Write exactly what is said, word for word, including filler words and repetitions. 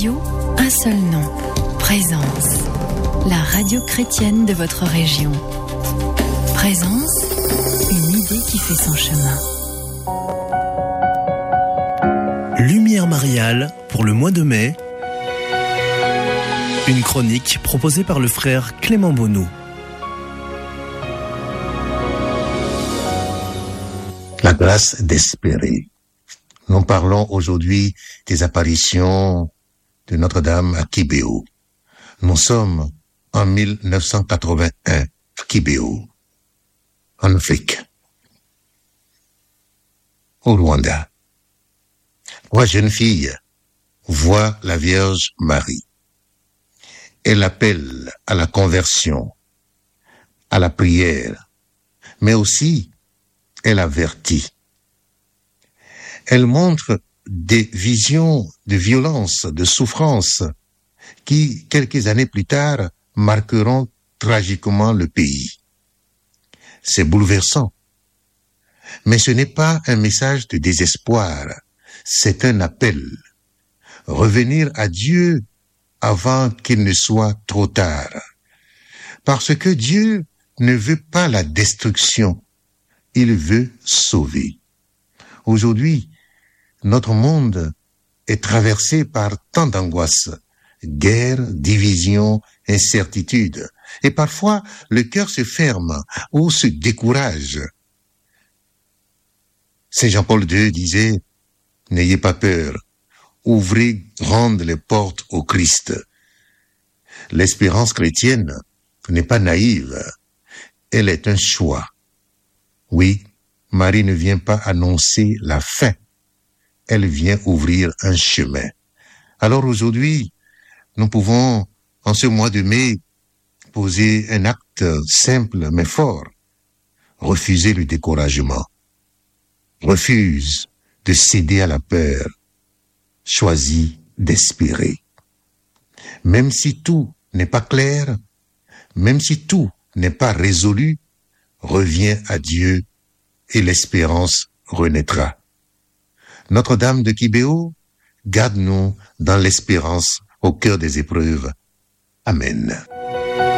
radio, un seul nom, Présence. La radio chrétienne de votre région. Présence, une idée qui fait son chemin. Lumière mariale pour le mois de mai. Une chronique proposée par le frère Clément Bonneau. La grâce d'espérer. Nous parlons aujourd'hui des apparitions de Notre-Dame à Kibéo. Nous sommes en mille neuf cent quatre-vingt-un, Kibéo, en Afrique, au Rwanda. Trois jeunes filles voient la Vierge Marie. Elle appelle à la conversion, à la prière, mais aussi elle avertit. Elle montre des visions de violence, de souffrance, qui, quelques années plus tard, marqueront tragiquement le pays. C'est bouleversant. Mais ce n'est pas un message de désespoir, c'est un appel. Revenir à Dieu avant qu'il ne soit trop tard. Parce que Dieu ne veut pas la destruction, il veut sauver. Aujourd'hui, notre monde est traversé par tant d'angoisses, guerre, division, incertitude. Et parfois, le cœur se ferme ou se décourage. Saint Jean-Paul deux disait, « N'ayez pas peur, ouvrez grandes les portes au Christ. » L'espérance chrétienne n'est pas naïve, elle est un choix. Oui, Marie ne vient pas annoncer la fin, elle vient ouvrir un chemin. Alors aujourd'hui, nous pouvons, en ce mois de mai, poser un acte simple mais fort. Refuser le découragement. Refuse de céder à la peur. Choisis d'espérer. Même si tout n'est pas clair, même si tout n'est pas résolu, reviens à Dieu et l'espérance renaîtra. Notre-Dame de Kibéo, garde-nous dans l'espérance au cœur des épreuves. Amen.